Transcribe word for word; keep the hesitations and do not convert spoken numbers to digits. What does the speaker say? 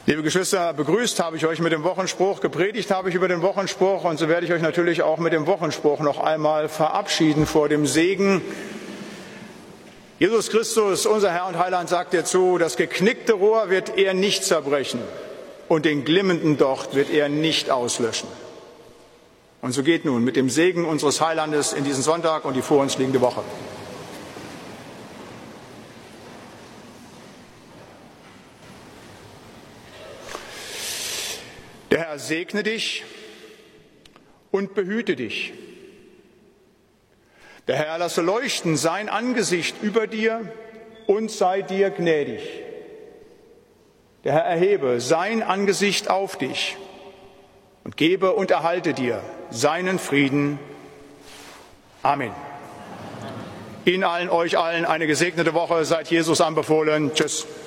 Liebe Geschwister, begrüßt habe ich euch mit dem Wochenspruch, gepredigt habe ich über den Wochenspruch und so werde ich euch natürlich auch mit dem Wochenspruch noch einmal verabschieden vor dem Segen. Jesus Christus, unser Herr und Heiland, sagt dir zu, das geknickte Rohr wird er nicht zerbrechen und den glimmenden Docht wird er nicht auslöschen. Und so geht nun mit dem Segen unseres Heilandes in diesen Sonntag und die vor uns liegende Woche. Der Herr segne dich und behüte dich. Der Herr lasse leuchten sein Angesicht über dir und sei dir gnädig. Der Herr erhebe sein Angesicht auf dich und gebe und erhalte dir seinen Frieden. Amen. Ihnen allen, euch allen eine gesegnete Woche. Seid Jesus anbefohlen. Tschüss.